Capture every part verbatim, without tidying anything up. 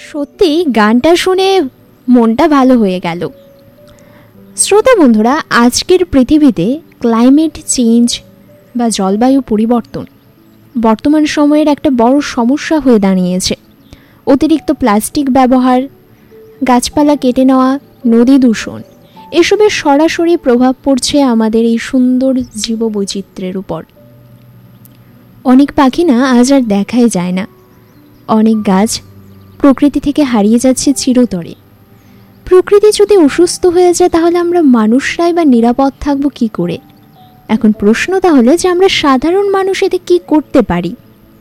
সত্যি গানটা শুনে মনটা ভালো হয়ে গেল। শ্রোতা বন্ধুরা, আজকের পৃথিবীতে ক্লাইমেট চেঞ্জ বা জলবায়ু পরিবর্তন বর্তমান সময়ের একটা বড় সমস্যা হয়ে দাঁড়িয়েছে। অতিরিক্ত প্লাস্টিক ব্যবহার, গাছপালা কেটে নেওয়া, নদী দূষণ, এসবের সরাসরি প্রভাব পড়ছে আমাদের এই সুন্দর জীববৈচিত্র্যের উপর। অনেক পাখি না আজ আর দেখাই যায় না, অনেক গাছ প্রকৃতি থেকে হারিয়ে যাচ্ছে চিরতরে। প্রকৃতি যদি অসুস্থ হয়ে যায় তাহলে আমরা মানুষরাই বা নিরাপদ থাকবো কী করে? এখন প্রশ্ন তাহলে যে আমরা সাধারণ মানুষ এতে কী করতে পারি?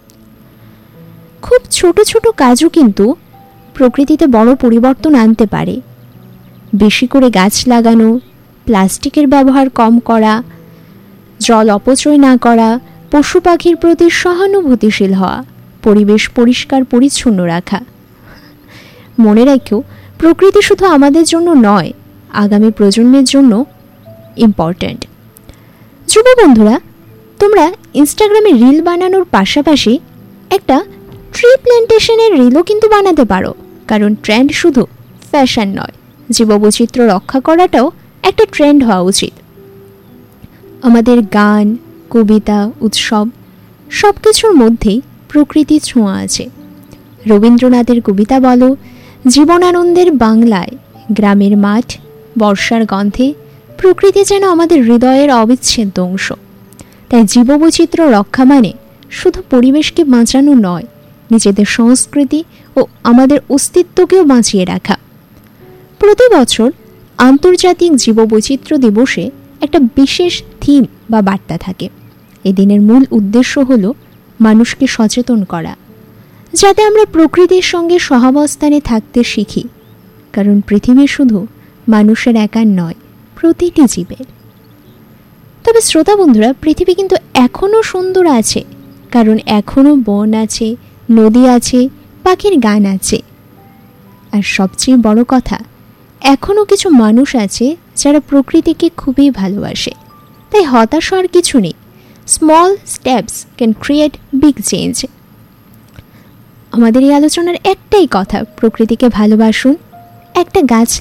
খুব ছোট ছোট কাজও কিন্তু প্রকৃতিতে বড় পরিবর্তন আনতে পারে। বেশি করে গাছ লাগানো, প্লাস্টিকের ব্যবহার কম করা, জল অপচয় না করা, পশু পাখির প্রতি সহানুভূতিশীল হওয়া, পরিবেশ পরিষ্কার পরিচ্ছন্ন রাখা। মনে রেখো, প্রকৃতি শুধু আমাদের জন্য নয়, আগামী প্রজন্মের জন্য ইম্পর্ট্যান্ট। যুব বন্ধুরা, তোমরা ইনস্টাগ্রামে রিল বানানোর পাশাপাশি একটা ট্রি প্ল্যান্টেশনের রিলও কিন্তু বানাতে পারো, কারণ ট্রেন্ড শুধু ফ্যাশন নয়, জীববৈচিত্র্য রক্ষা করাটাও একটা ট্রেন্ড হওয়া উচিত। আমাদের গান, কবিতা, উৎসব সব কিছুর মধ্যেই প্রকৃতির ছোঁয়া আছে। রবীন্দ্রনাথের কবিতা বলো, জীবনানন্দের বাংলায়, গ্রামের মাঠ, বর্ষার গন্ধে প্রকৃতি যেন আমাদের হৃদয়ের অবিচ্ছেদ্য অংশ। তাই জীববৈচিত্র্য রক্ষা মানে শুধু পরিবেশকে বাঁচানো নয়, নিজেদের সংস্কৃতি ও আমাদের অস্তিত্বকেও বাঁচিয়ে রাখা। প্রতি বছর আন্তর্জাতিক জীববৈচিত্র্য দিবসে একটা বিশেষ থিম বা বার্তা থাকে। এদিনের মূল উদ্দেশ্য হল মানুষকে সচেতন করা, যাতে আমরা প্রকৃতির সঙ্গে সহাবস্থানে থাকতে শিখি। কারণ পৃথিবী শুধু মানুষের একার নয়, প্রতিটি জীবের। তবে শ্রোতা বন্ধুরা, পৃথিবী কিন্তু এখনও সুন্দর আছে, কারণ এখনও বন আছে, নদী আছে, পাখির গান আছে। আর সবচেয়ে বড় কথা, এখনও কিছু মানুষ আছে যারা প্রকৃতিকে খুবই ভালোবাসে। তাই হতাশ হওয়ার কিছু নেই। Small steps can create big change. আমাদের এই আলোচনার একটাই কথা, প্রকৃতিকে ভালোবাসুন, একটা গাছ